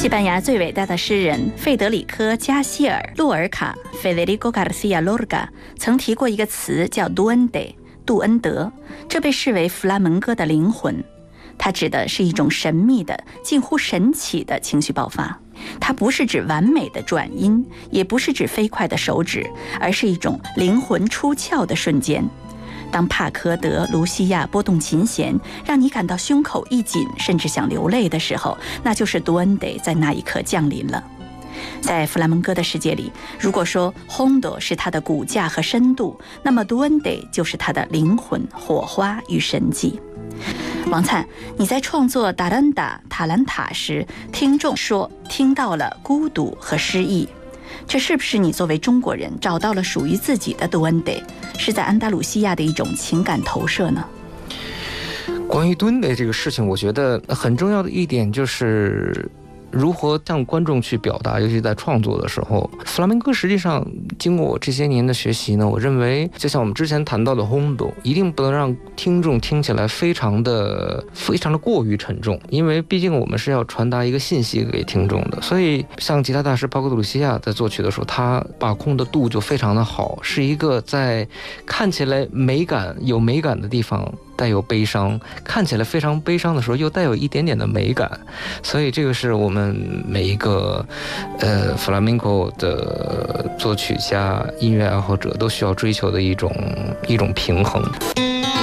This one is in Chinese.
西班牙最伟大的诗人费德里科·加西尔·洛尔卡 （Federico García Lorca） 曾提过一个词叫 duende， 杜恩德，这被视为弗拉门戈的灵魂。它指的是一种神秘的、近乎神奇的情绪爆发。它不是指完美的转音，也不是指飞快的手指，而是一种灵魂出窍的瞬间。当帕科德·卢西亚拨动琴弦，让你感到胸口一紧，甚至想流泪的时候，那就是杜恩德在那一刻降临了。在弗拉门戈的世界里，如果说轰朵是它的骨架和深度，那么杜恩德就是它的灵魂、火花与神迹。王灿，你在创作达兰达塔兰塔时，听众说听到了孤独和失意，这是不是你作为中国人找到了属于自己的杜恩德，是在安达鲁西亚的一种情感投射呢？ 关于杜恩德这个事情，我觉得很重要的一点就是如何向观众去表达，尤其在创作的时候。弗拉门戈实际上经过我这些年的学习呢，我认为就像我们之前谈到的轰动，一定不能让听众听起来非常的过于沉重，因为毕竟我们是要传达一个信息给听众的。所以像吉他大师巴格杜鲁西亚在作曲的时候，他把控的度就非常的好，是一个在看起来有美感的地方带有悲伤，看起来非常悲伤的时候又带有一点点的美感。所以这个是我们每一个弗拉明戈的作曲家、音乐爱好者都需要追求的一种平衡。